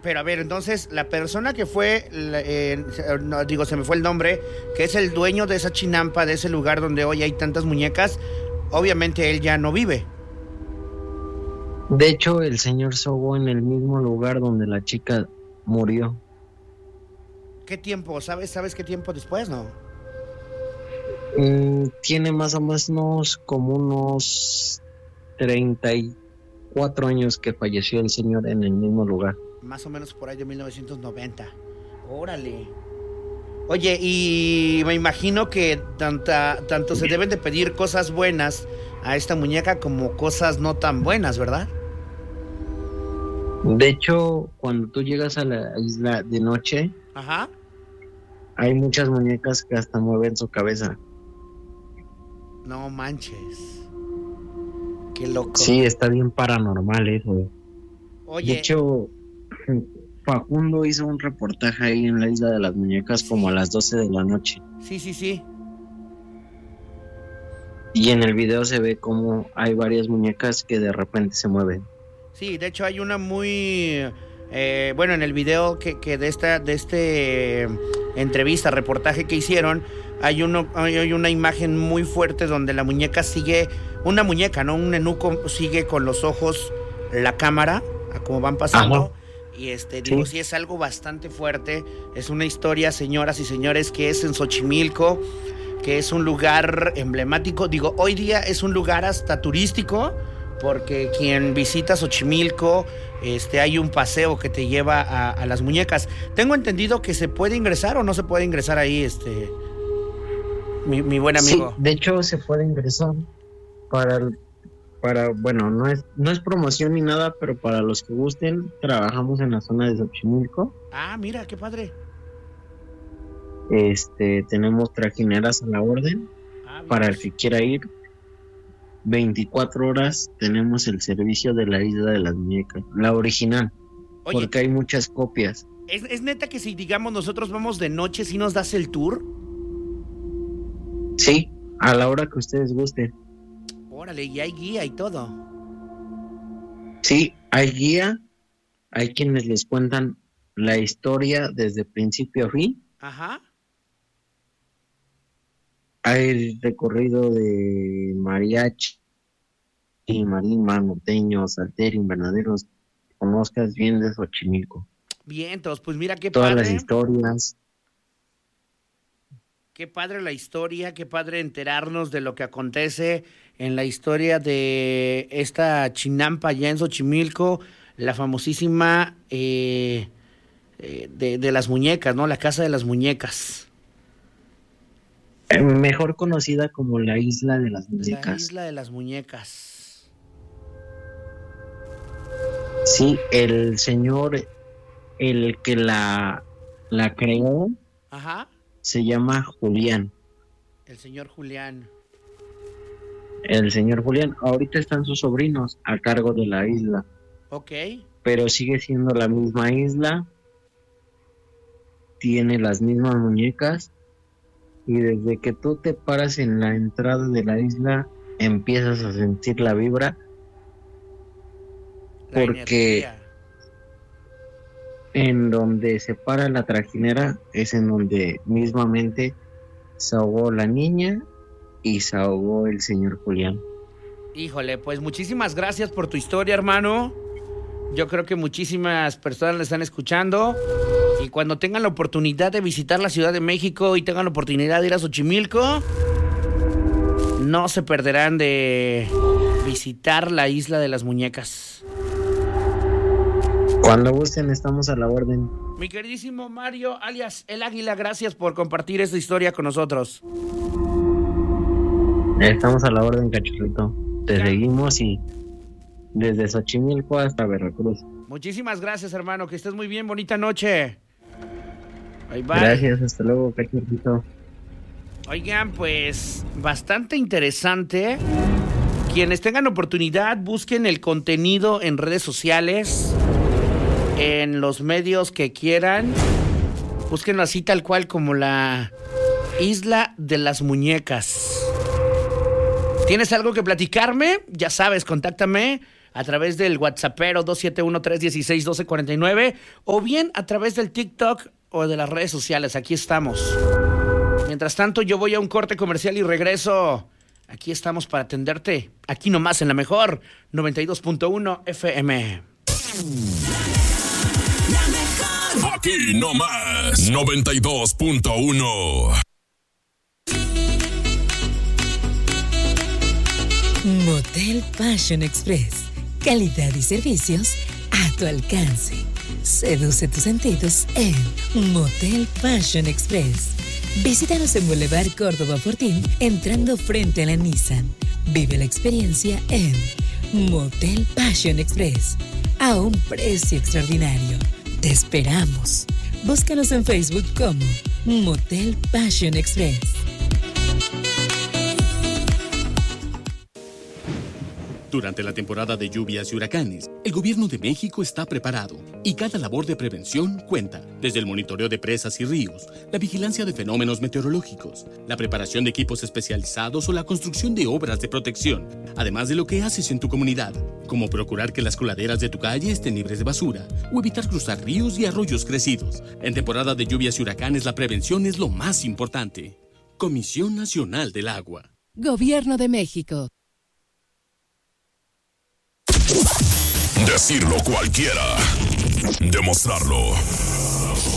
Pero a ver, entonces, la persona que fue, no, digo, se me fue el nombre, que es el dueño de esa chinampa, de ese lugar donde hoy hay tantas muñecas, obviamente él ya no vive. De hecho, el señor se ahogó en el mismo lugar donde la chica murió. ¿Qué tiempo? ¿Sabes qué tiempo después, no? Tiene más o menos como unos 34 años que falleció el señor en el mismo lugar. Más o menos por ahí de 1990. Órale. Oye, y me imagino que tanto se deben de pedir cosas buenas a esta muñeca como cosas no tan buenas, ¿verdad? De hecho, cuando tú llegas a la isla de noche, Ajá. hay muchas muñecas que hasta mueven su cabeza. No manches. Qué loco. Sí, está bien paranormal eso. Oye. De hecho, Facundo hizo un reportaje ahí en la Isla de las Muñecas como a las 12 de la noche. Sí. Y en el video se ve como hay varias muñecas que de repente se mueven. Sí, de hecho hay una muy... bueno, en el video que de este entrevista, reportaje que hicieron, hay una imagen muy fuerte donde la muñeca sigue... Una muñeca, ¿no? Un nenuco sigue con los ojos la cámara, a cómo van pasando. Ajá. Y digo, sí, es algo bastante fuerte. Es una historia, señoras y señores, que es en Xochimilco, que es un lugar emblemático. Digo, hoy día es un lugar hasta turístico, porque quien visita Xochimilco, hay un paseo que te lleva a las muñecas. Tengo entendido que se puede ingresar o no se puede ingresar ahí, mi buen amigo. Sí, de hecho se puede ingresar bueno, no es promoción ni nada, pero para los que gusten, trabajamos en la zona de Xochimilco. Ah, mira, qué padre. Tenemos trajineras a la orden, para el que quiera ir. 24 horas tenemos el servicio de la Isla de las Muñecas, la original. Oye, porque hay muchas copias. ¿Es neta que si, digamos, nosotros vamos de noche, ¿sí nos das el tour? Sí, a la hora que ustedes gusten. Órale, y hay guía y todo. Sí, hay guía, hay quienes les cuentan la historia desde principio a fin. Ajá. Hay recorrido de mariachi, marimba, norteño, salterio, invernaderos. Conozcas bien de Xochimilco. Bien, entonces, pues mira qué todas padre. Las historias. Qué padre la historia, qué padre enterarnos de lo que acontece en la historia de esta chinampa allá en Xochimilco, la famosísima de las muñecas, ¿no? La casa de las muñecas. Mejor conocida como la Isla de las Muñecas. La Isla de las Muñecas. Sí, el señor, el que la creó, ajá, se llama Julián. El señor Julián. El señor Julián. Ahorita están sus sobrinos a cargo de la isla. Ok. Pero sigue siendo la misma isla. Tiene las mismas muñecas. Y desde que tú te paras en la entrada de la isla, empiezas a sentir la vibra. Porque energía. En donde se para la trajinera es en donde mismamente se ahogó la niña y se ahogó el señor Julián. Híjole, pues muchísimas gracias por tu historia, hermano. Yo creo que muchísimas personas la están escuchando. Y cuando tengan la oportunidad de visitar la Ciudad de México y tengan la oportunidad de ir a Xochimilco, no se perderán de visitar la Isla de las Muñecas. Cuando gusten, estamos a la orden. Mi queridísimo Mario, alias El Águila, gracias por compartir esta historia con nosotros. Estamos a la orden, cachorrito. Te seguimos y desde Xochimilco hasta Veracruz. Muchísimas gracias, hermano. Que estés muy bien. Bonita noche. Bye, bye. Gracias, hasta luego, cachorrito. Oigan, pues bastante interesante. Quienes tengan oportunidad, busquen el contenido en redes sociales, en los medios que quieran. Búsquenlo así tal cual como la Isla de las Muñecas. ¿Tienes algo que platicarme? Ya sabes, contáctame a través del WhatsAppero 271-316-1249 o bien a través del TikTok o de las redes sociales. Aquí estamos. Mientras tanto, yo voy a un corte comercial y regreso. Aquí estamos para atenderte. Aquí nomás en la mejor 92.1 FM. Aquí nomás 92.1. Motel Fashion Express. Calidad y servicios a tu alcance. Seduce tus sentidos en Motel Fashion Express. Visítanos en Boulevard Córdoba Fortín, entrando frente a la Nissan. Vive la experiencia en Motel Fashion Express, a un precio extraordinario. Te esperamos. Búscanos en Facebook como Motel Fashion Express. Durante la temporada de lluvias y huracanes, el Gobierno de México está preparado y cada labor de prevención cuenta, desde el monitoreo de presas y ríos, la vigilancia de fenómenos meteorológicos, la preparación de equipos especializados o la construcción de obras de protección, además de lo que haces en tu comunidad, como procurar que las coladeras de tu calle estén libres de basura o evitar cruzar ríos y arroyos crecidos. En temporada de lluvias y huracanes, la prevención es lo más importante. Comisión Nacional del Agua. Gobierno de México. Decirlo cualquiera, demostrarlo